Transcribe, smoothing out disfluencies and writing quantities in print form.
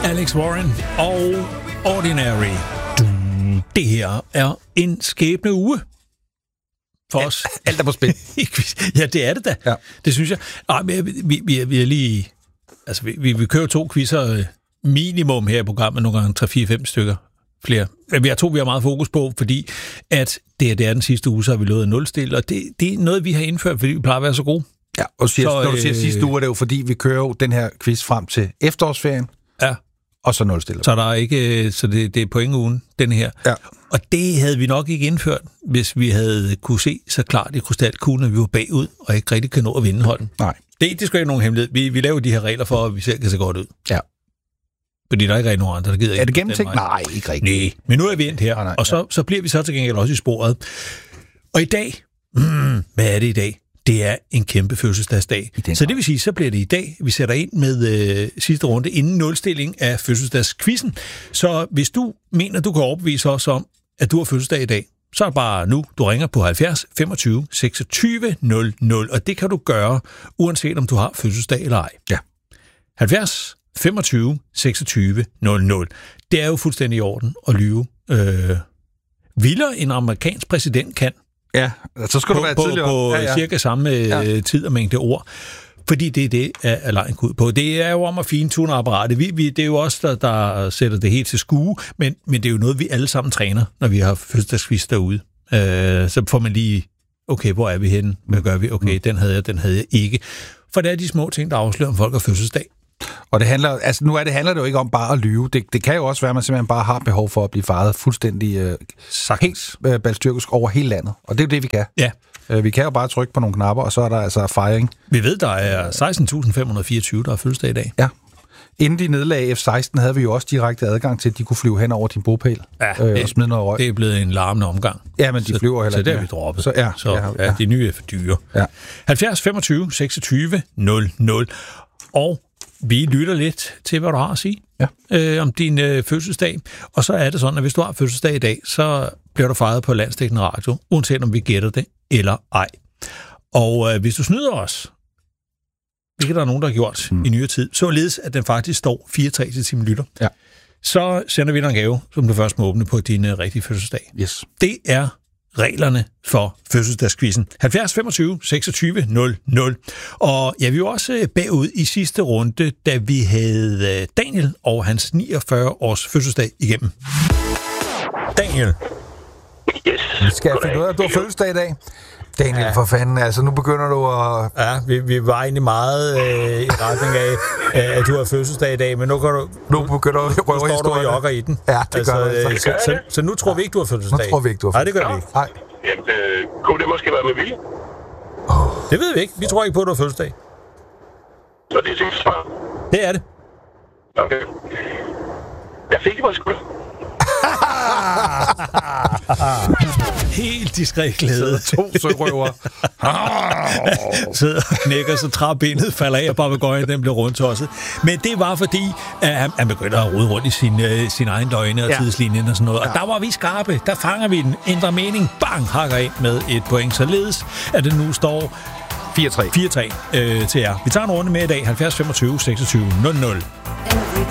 Alex Warren og Ordinary. Det her er en skæbne uge for os. Alt er på spil. Ja, det er det da. Ja. Det synes jeg. Ej, men vi er lige... Altså, vi kører 2 quizzer minimum her i programmet, nogle gange 3-4-5 stykker flere. Men vi har meget fokus på, fordi at det er den sidste uge, så har vi lovet 0-stil, og det er noget, vi har indført, fordi vi plejer at være så gode. Ja, og når du siger sidste uge, er det jo fordi, vi kører jo den her quiz frem til efterårsferien. Ja. Og så 0-stiller. Så der er ikke, så det er pointugen, den her. Ja. Og det havde vi nok ikke indført, hvis vi havde kunne se så klart i krystalkuglen, at vi var bagud, og ikke rigtig kan nå at vinde holden. Nej. Det skal ikke nogen hemmelighed. Vi laver de her regler for, at vi selv kan se godt ud. Ja. Fordi der er ikke rigtig nogen andre, der gider ikke. Er det gennemtænkt? Nej, ikke rigtigt. Nej, men nu er vi endt her, og så bliver vi så til gengæld også i sporet. Og i dag, hvad er det i dag? Det er en kæmpe fødselsdagsdag. Så det vil sige, så bliver det i dag. Vi sætter ind med sidste runde inden nulstilling af fødselsdagskvizzen. Så hvis du mener, du kan overbevise os om, at du har fødselsdag i dag, så er det bare nu, du ringer på 70 25 26 00. Og det kan du gøre, uanset om du har fødselsdag eller ej. Ja. 70 25 26 00. Det er jo fuldstændig i orden at lyve. Vildere en amerikansk præsident kan. Ja, så skal du være tidligere. På cirka samme tid og mængde ord. Fordi det er lejen ud på. Det er jo om at fintune apparatet. Det er jo os, der sætter det helt til skue, men det er jo noget, vi alle sammen træner, når vi har fødselsdagsquiz derude. Så får man lige, okay, hvor er vi henne? Hvad gør vi? Okay, den havde jeg ikke. For det er de små ting, der afslører, om folk har fødselsdag. Og det handler det jo ikke om bare at lyve. Det kan jo også være, at man simpelthen bare har behov for at blive faret fuldstændig helt balstyrkisk over hele landet. Og det er jo det, vi kan. Ja. Vi kan jo bare trykke på nogle knapper, og så er der altså fejring. Vi ved, der er 16.524, der er fødselsdag i dag. Ja. Inden de nedlagde F-16, havde vi jo også direkte adgang til, at de kunne flyve hen over din bopæl og smide noget røg. Det er blevet en larmende omgang. Ja, men de flyver heller ikke. Så det har vi droppet. Så de nye er for dyre. Ja. 70 25 26 00. Og vi lytter lidt til, hvad du har at sige om din fødselsdag. Og så er det sådan, at hvis du har fødselsdag i dag, så bliver du fejret på landsdækkende radio, uanset om vi gætter det eller ej. Og hvis du snyder os, hvilket der er nogen, der har gjort i nyere tid, således at den faktisk står 4-3 til time lytter, så sender vi dig en gave, som du først må åbne på din rigtige fødselsdag. Yes. Det er reglerne for fødselsdagskvizzen. 70 25 26 00. Og vi var også bagud i sidste runde, da vi havde Daniel og hans 49-års fødselsdag igennem. Daniel. Yes. Skal jeg finde ud af, at du har fødselsdag i dag? Daniel, for fanden, altså nu begynder du at... Ja, vi var egentlig meget i retning af, at du har fødselsdag i dag, men nu begynder du røve står du og jogger i den. Ja, det gør du. Så nu tror vi ikke, du har fødselsdag. Nu tror vi ikke, du har fødselsdag. Nej, det gør vi ikke. Nej. Jamen, kunne det måske være med vilje? Det ved vi ikke. Vi tror ikke på, at du har fødselsdag. Så det er sikkert svar. Det er det. Okay. Jeg fik det på skulder. Helt diskret glæde. To sørøver. Sidder og knækker, så træbenet falder af, og papegøjen den bliver rundtosset. Men det var fordi, at han begyndte at rode rundt i sin egen løgne og tidslinjen og sådan noget. Og der var vi skarpe. Der fanger vi den. Ændrer mening. Bang! Hakker ind med et point. Således at det nu står 4-3 til jer. Vi tager en runde med i dag. 70 25 26 00.